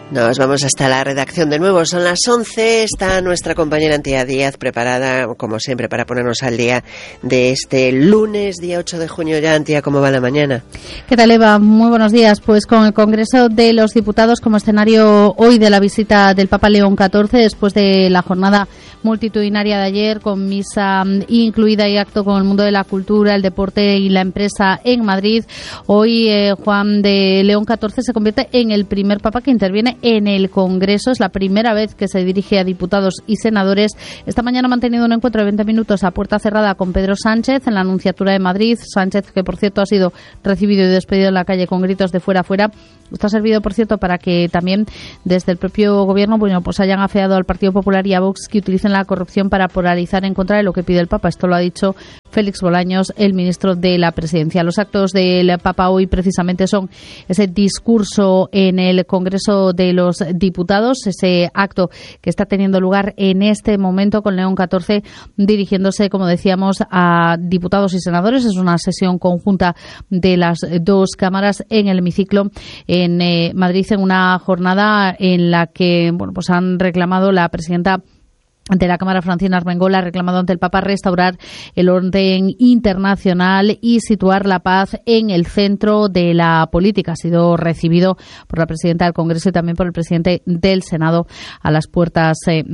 Nos vamos hasta la redacción de nuevo. Son las 11. Está nuestra compañera Antía Díaz preparada, como siempre, para ponernos al día de este lunes, día 8 de junio ya. Antía, ¿cómo va la mañana? ¿Qué tal, Eva? Muy buenos días. Pues con el Congreso de los Diputados como escenario hoy de la visita del Papa León XIV, después de la jornada multitudinaria de ayer, con misa incluida y acto con el mundo de la cultura, el deporte y la empresa en Madrid. Hoy Juan de León XIV se convierte en el primer Papa que interviene en el Congreso. Es la primera vez que se dirige a diputados y senadores. Esta mañana ha mantenido un encuentro de 20 minutos a puerta cerrada con Pedro Sánchez en la Nunciatura de Madrid. Sánchez, que por cierto ha sido recibido y despedido en la calle con gritos de fuera, fuera. Esto ha servido, por cierto, para que también desde el propio gobierno pues hayan afeado al Partido Popular y a Vox que utilicen la corrupción para polarizar en contra de lo que pide el Papa. Esto lo ha dicho Félix Bolaños, el ministro de la Presidencia. Los actos del Papa hoy precisamente son ese discurso en el Congreso de los Diputados, ese acto que está teniendo lugar en este momento con León XIV dirigiéndose, como decíamos, a diputados y senadores. Es una sesión conjunta de las dos cámaras en el hemiciclo en Madrid, en una jornada en la que pues han reclamado la presidenta de la Cámara, Francina Armengol, ha reclamado ante el Papa restaurar el orden internacional y situar la paz en el centro de la política. Ha sido recibido por la presidenta del Congreso y también por el presidente del Senado a las puertas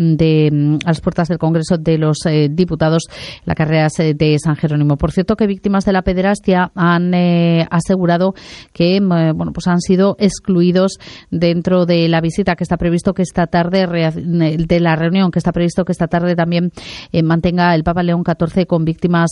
del Congreso de los Diputados, la carrera de San Jerónimo. Por cierto, que víctimas de la pederastia han asegurado que pues han sido excluidos dentro de la visita que está previsto que esta tarde, de la reunión que está previsto que esta tarde también mantenga el Papa León XIV con víctimas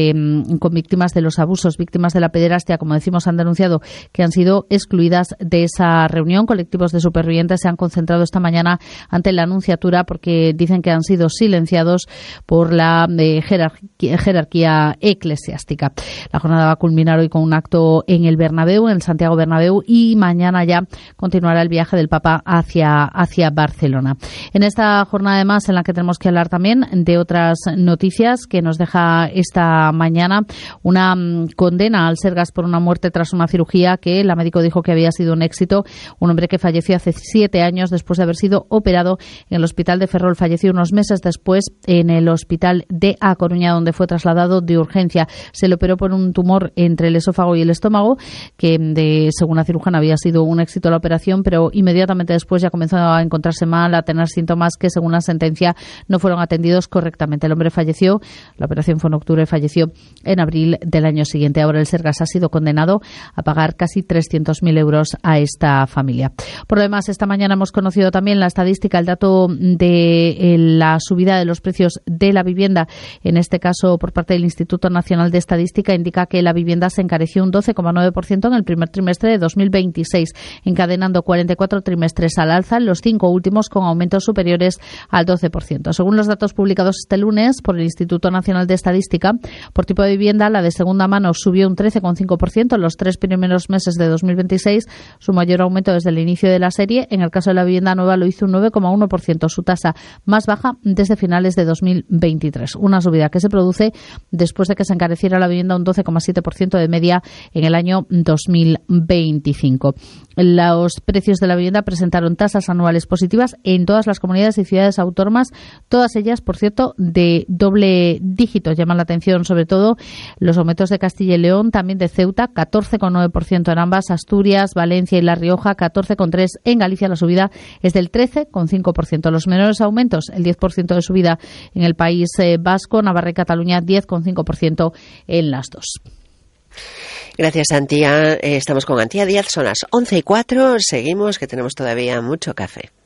de los abusos, víctimas de la pederastia. Como decimos, han denunciado que han sido excluidas de esa reunión. Colectivos de supervivientes se han concentrado esta mañana ante la Nunciatura porque dicen que han sido silenciados por la jerarquía eclesiástica. La jornada va a culminar hoy con un acto en el Bernabéu, en el Santiago Bernabéu, y mañana ya continuará el viaje del Papa hacia Barcelona. En esta jornada, además, en la que tenemos que hablar también de otras noticias que nos deja esta mañana, una condena al Sergas por una muerte tras una cirugía que la médico dijo que había sido un éxito. Un hombre que falleció hace 7 años después de haber sido operado en el hospital de Ferrol. Falleció unos meses después en el hospital de A Coruña, donde fue trasladado de urgencia. Se le operó por un tumor entre el esófago y el estómago, que según la cirujana había sido un éxito la operación, pero inmediatamente después ya comenzó a encontrarse mal, a tener síntomas que según la sentencia no fueron atendidos correctamente. El hombre falleció, la operación fue en octubre, falleció en abril del año siguiente. Ahora el Sergas ha sido condenado a pagar casi 300.000 euros a esta familia. Por lo demás, esta mañana hemos conocido también la estadística, el dato de la subida de los precios de la vivienda. En este caso, por parte del Instituto Nacional de Estadística, indica que la vivienda se encareció un 12,9% en el primer trimestre de 2026, encadenando 44 trimestres al alza, los 5 últimos con aumentos superiores al 12%. Según los datos publicados este lunes por el Instituto Nacional de Estadística, por tipo de vivienda, la de segunda mano subió un 13,5% en los 3 primeros meses de 2026, su mayor aumento desde el inicio de la serie. En el caso de la vivienda nueva lo hizo un 9,1%, su tasa más baja desde finales de 2023. Una subida que se produce después de que se encareciera la vivienda un 12,7% de media en el año 2025. Los precios de la vivienda presentaron tasas anuales positivas en todas las comunidades y ciudades autónomas, todas ellas, por cierto, de doble dígito. Llaman la atención sobre todo los aumentos de Castilla y León, también de Ceuta, 14,9% en ambas, Asturias, Valencia y La Rioja, 14,3%. En Galicia la subida es del 13,5%. Los menores aumentos, el 10% de subida en el País Vasco, Navarra y Cataluña, 10,5% en las dos. Gracias, Antía. Estamos con Antía Díaz, son las 11:04. Seguimos, que tenemos todavía mucho café.